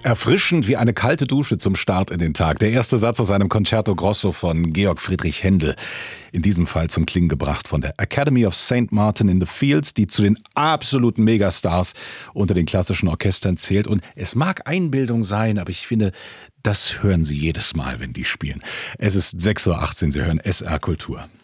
Erfrischend wie eine kalte Dusche zum Start in den Tag. Der erste Satz aus einem Concerto Grosso von Georg Friedrich Händel. In diesem Fall zum Klingen gebracht von der Academy of St. Martin in the Fields, die zu den absoluten Megastars unter den klassischen Orchestern zählt. Und es mag Einbildung sein, aber ich finde, das hören Sie jedes Mal, wenn die spielen. Es ist 6:18 Uhr, Sie hören SR Kultur.